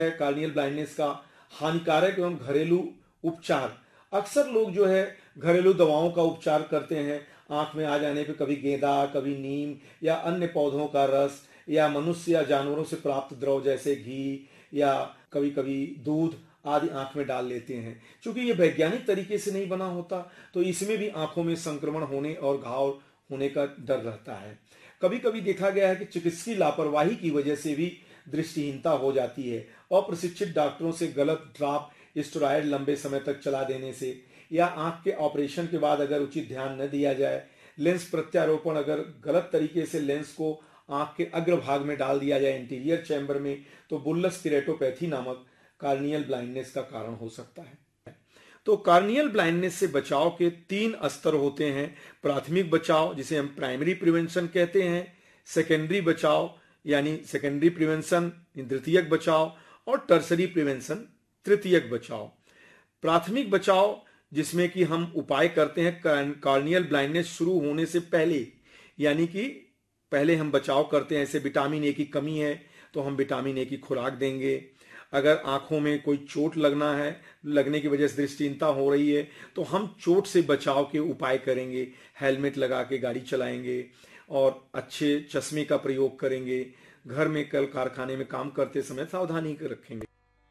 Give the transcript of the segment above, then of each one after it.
Corneal blindness का हानिकारक एवं घरेलू उपचार। अक्सर लोग जो है घरेलू दवाओं का उपचार करते हैं। आंख में आ जाने पे कभी गेंदा, कभी नीम या अन्य पौधों का रस या मनुष्य या जानवरों से प्राप्त द्रव जैसे घी या कभी कभी दूध आदि आंख में डाल लेते हैं। क्योंकि ये वैज्ञानिक तरीके से नहीं बना होता तो इसमें भी आंखों में संक्रमण होने और घाव होने का डर रहता है। कभी कभी देखा गया है कि चिकित्सकीय लापरवाही की वजह से भी दृष्टिहीनता हो जाती है। अप्रशिक्षित डॉक्टरों से गलत ड्रॉप स्टेरॉयड लंबे समय तक चला देने से या आंख के ऑपरेशन के बाद अगर उचित ध्यान न दिया जाए, लेंस प्रत्यारोपण अगर गलत तरीके से लेंस को आंख के अग्रभाग में डाल दिया जाए इंटीरियर चैम्बर में, तो बुल्लस केरेटोपैथी नामक कार्नियल ब्लाइंडनेस का कारण हो सकता है। तो कार्नियल ब्लाइंडनेस से बचाव के 3 स्तर होते हैं। प्राथमिक बचाव जिसे हम प्राइमरी प्रिवेंशन कहते हैं, सेकेंडरी बचाव यानी सेकेंडरी प्रिवेंशन द्वितीयक बचाव, और टर्सरी प्रिवेंशन तृतीयक बचाव। प्राथमिक बचाव जिसमें कि हम उपाय करते हैं कार्नियल ब्लाइंडनेस शुरू होने से पहले, यानी कि पहले हम बचाव करते हैं। जैसे विटामिन ए की कमी है तो हम विटामिन ए की खुराक देंगे। अगर आंखों में कोई चोट लगने की वजह से दृष्टिहीनता हो रही है तो हम चोट से बचाव के उपाय करेंगे। हेलमेट लगा के गाड़ी चलाएंगे और अच्छे चश्मे का प्रयोग करेंगे। घर में कल कारखाने में काम करते समय सावधानी रखेंगे।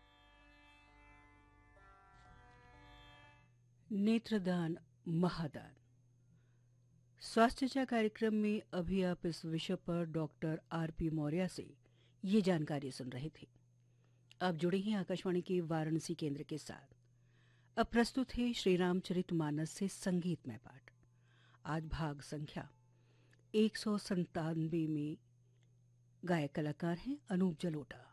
नेत्रदान महादान। स्वास्थ्य चर्चा कार्यक्रम में अभी आप इस विषय पर डॉक्टर आर.पी. मौर्य से ये जानकारी सुन रहे थे। आप जुड़े हैं आकाशवाणी के वाराणसी केंद्र के साथ। अब प्रस्तुत है श्री रामचरितमानस से संगीतमय पाठ। आज भाग संख्या 197 में गायक कलाकार हैं अनूप जलोटा।